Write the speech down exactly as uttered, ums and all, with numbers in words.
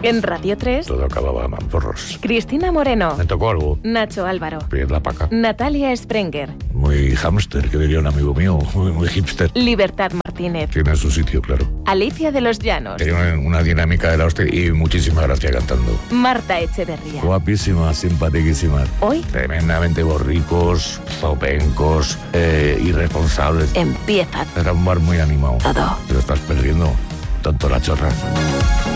En Radio tres, todo acababa en porros. Cristina Moreno. Me tocó algo. Nacho Álvaro. Pierre la paca. Natalia Sprenger. Muy hámster, que diría un amigo mío. Muy, muy hipster. Libertad Martínez. Tiene su sitio, claro. Alicia de los Llanos. Tiene una, una dinámica de la hostia y muchísima gracia cantando. Marta Echeverría. Guapísima, simpaticísima. Hoy, Tremendamente borricos, zopencos, eh, irresponsables. empieza Era un bar muy animado. todo. Te lo estás perdiendo, tonto la chorra.